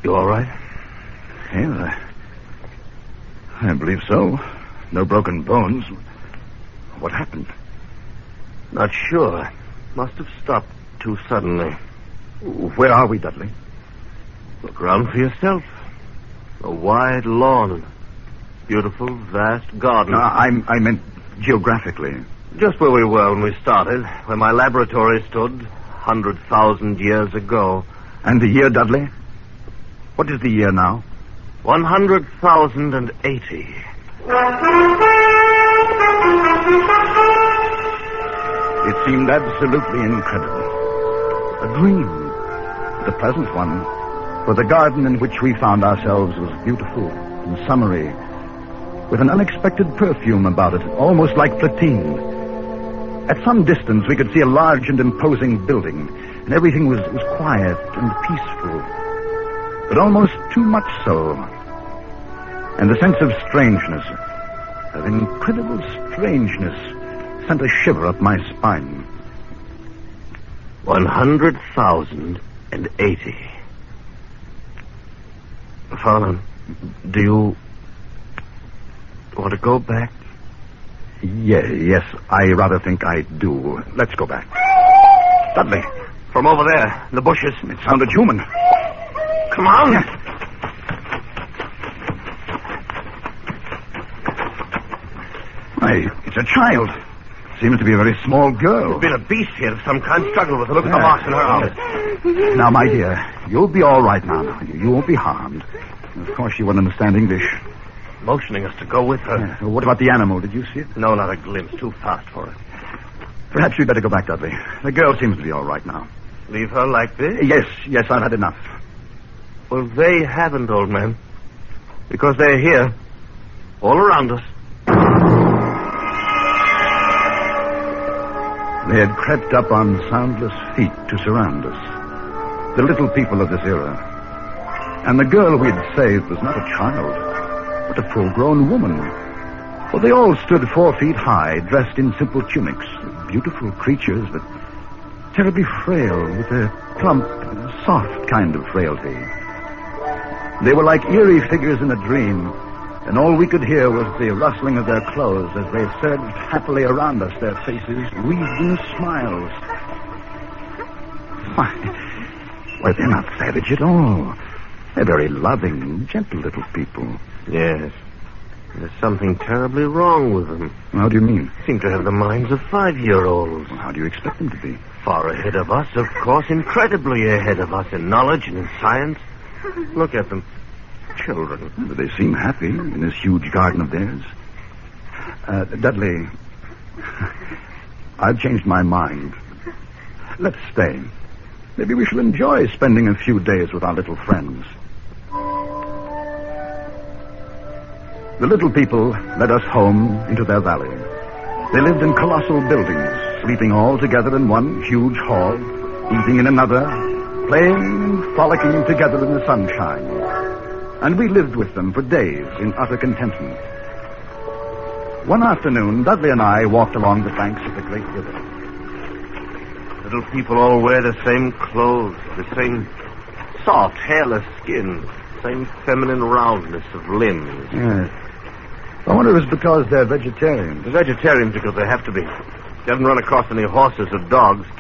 You all right? Yeah, I believe so. No broken bones. What happened? Not sure. Must have stopped too suddenly. Where are we, Dudley? Look around for yourself. A wide lawn. Beautiful, vast garden. I meant geographically. Just where we were when we started, where my laboratory stood 100,000 years ago. And the year, Dudley? What is the year now? 100,080. It seemed absolutely incredible. A dream. But a pleasant one. For the garden in which we found ourselves was beautiful and summery, with an unexpected perfume about it, almost like platine. At some distance, we could see a large and imposing building, and everything was quiet and peaceful, but almost too much so. And the sense of strangeness, of incredible strangeness, sent a shiver up my spine. 100,080. Farland, do you want to go back? Yes, I rather think I do. Let's go back. Dudley. From over there, in the bushes. It sounded human. Come on. Yeah. Why, it's a child. Seems to be a very small girl. There's been a beast here of some kind struggled with her. Look at the marks in her arms. Now, my dear, you'll be all right now. You won't be harmed. Of course, you won't understand English. Motioning us to go with her. Yeah. What about the animal? Did you see it? No, not a glimpse. Too fast for it. Perhaps we'd better go back, Dudley. The girl seems to be all right now. Leave her like this? Yes, I've had enough. Well, they haven't, old man. Because they're here. All around us. They had crept up on soundless feet to surround us. The little people of this era. And the girl we had saved was not a child, but a full-grown woman. For they all stood 4 feet high, dressed in simple tunics. Beautiful creatures, but terribly frail, with a plump, soft kind of frailty. They were like eerie figures in a dream, and all we could hear was the rustling of their clothes as they surged happily around us, their faces wreathed in smiles. Why, they're not savage at all. They're very loving, gentle little people. Yes. There's something terribly wrong with them. How do you mean? Seem to have the minds of 5-year-olds. How do you expect them to be? Far ahead of us, of course. Incredibly ahead of us in knowledge and in science. Look at them. Children. But they seem happy in this huge garden of theirs. Dudley, I've changed my mind. Let's stay. Maybe we shall enjoy spending a few days with our little friends. The little people led us home into their valley. They lived in colossal buildings, sleeping all together in one huge hall, eating in another, playing and frolicking together in the sunshine. And we lived with them for days in utter contentment. One afternoon, Dudley and I walked along the banks of the great river. Little people all wear the same clothes, the same soft, hairless skin, same feminine roundness of limbs. Yes. I wonder if it's because they're vegetarians. They're vegetarians because they have to be. They haven't run across any horses or dogs.